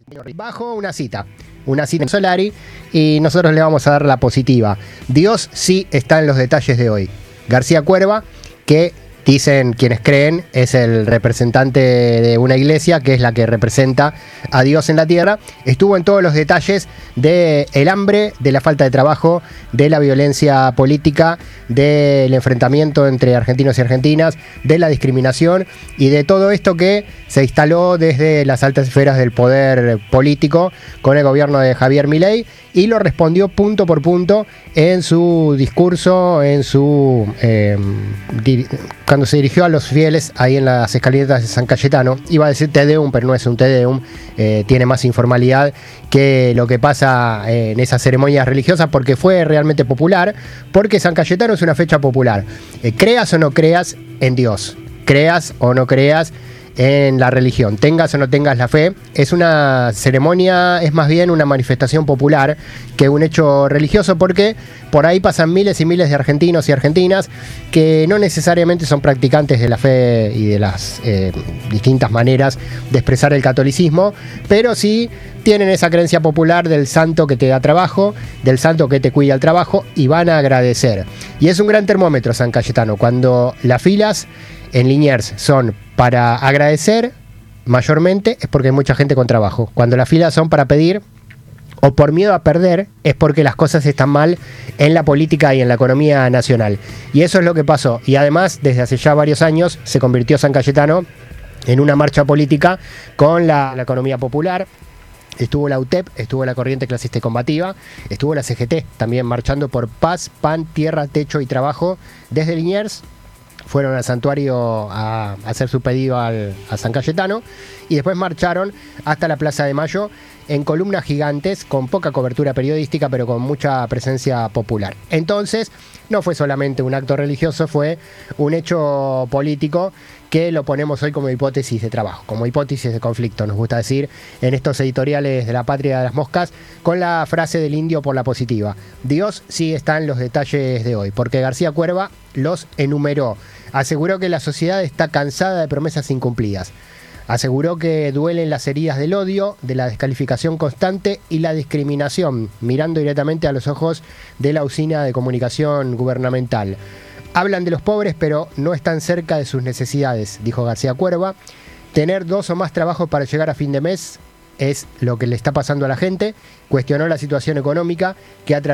Bajo una cita en Solari, y nosotros le vamos a dar la positiva. Dios sí está en los detalles de hoy. García Cuerva, que dicen quienes creen es el representante de una iglesia que es la que representa a Dios en la tierra, estuvo en todos los detalles del hambre, de la falta de trabajo, de la violencia política, del enfrentamiento entre argentinos y argentinas, de la discriminación y de todo esto que se instaló desde las altas esferas del poder político con el gobierno de Javier Milei, y lo respondió punto por punto en su discurso, en su cuando se dirigió a los fieles ahí en las escaleras de San Cayetano. Iba a decir Te Deum, pero no es un Te Deum, tiene más informalidad que lo que pasa en esas ceremonias religiosas, porque fue realmente popular, porque San Cayetano es una fecha popular. Creas o no creas en Dios, creas o no creas en la religión, tengas o no tengas la fe, es una ceremonia, es más bien una manifestación popular que un hecho religioso, porque por ahí pasan miles y miles de argentinos y argentinas que no necesariamente son practicantes de la fe y de las distintas maneras de expresar el catolicismo, pero sí tienen esa creencia popular del santo que te da trabajo, del santo que te cuida el trabajo, y van a agradecer. Y es un gran termómetro San Cayetano, cuando las filas en Liniers son para agradecer, mayormente es porque hay mucha gente con trabajo. Cuando las filas son para pedir o por miedo a perder, es porque las cosas están mal en la política y en la economía nacional. Y eso es lo que pasó. Y además, desde hace ya varios años, se convirtió San Cayetano en una marcha política con la economía popular. Estuvo la UTEP, estuvo la Corriente Clasista y Combativa, estuvo la CGT también marchando por paz, pan, tierra, techo y trabajo desde Liniers. Fueron al santuario a hacer su pedido a San Cayetano, y después marcharon hasta la Plaza de Mayo en columnas gigantes con poca cobertura periodística, pero con mucha presencia popular. Entonces, no fue solamente un acto religioso, fue un hecho político que lo ponemos hoy como hipótesis de trabajo, como hipótesis de conflicto, nos gusta decir en estos editoriales de La Patria de las Moscas, con la frase del indio por la positiva. Dios sí está en los detalles de hoy, porque García Cuerva los enumeró. Aseguró que la sociedad está cansada de promesas incumplidas. Aseguró que duelen las heridas del odio, de la descalificación constante y la discriminación, mirando directamente a los ojos de la usina de comunicación gubernamental. Hablan de los pobres, pero no están cerca de sus necesidades, dijo García Cuerva. Tener 2 o más trabajos para llegar a fin de mes es lo que le está pasando a la gente. Cuestionó la situación económica que ha